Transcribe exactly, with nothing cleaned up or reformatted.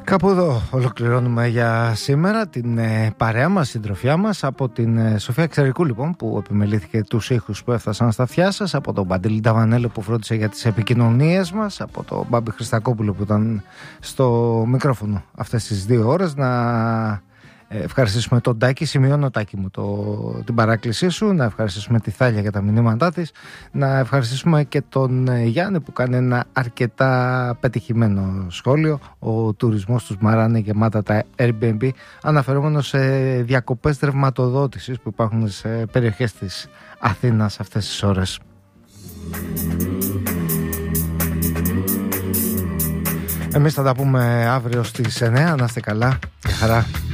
Κάπου εδώ ολοκληρώνουμε για σήμερα την ε, παρέα μας, συντροφιά μας, από την ε, Σοφία Ξερικού λοιπόν, που επιμελήθηκε τους ήχους που έφτασαν στα αυτιά σας, από τον Παντελή Νταβανέλο που φρόντισε για τις επικοινωνίες μας, από τον Μπάμπη Χριστακόπουλο που ήταν στο μικρόφωνο αυτές τις δύο ώρες. Να ευχαριστήσουμε τον Τάκη, σημειώνω Τάκη μου το, την παράκλησή σου, να ευχαριστήσουμε τη Θάλια για τα μηνύματά της, να ευχαριστήσουμε και τον Γιάννη που κάνει ένα αρκετά πετυχημένο σχόλιο. Ο τουρισμός τους Μαρά είναι γεμάτα τα Airbnb, αναφερόμενο σε διακοπές ρευματοδότησης που υπάρχουν σε περιοχές της Αθήνας αυτές τις ώρες. Εμείς θα τα πούμε αύριο στις εννιά. Να είστε καλά. Γεια χαρά.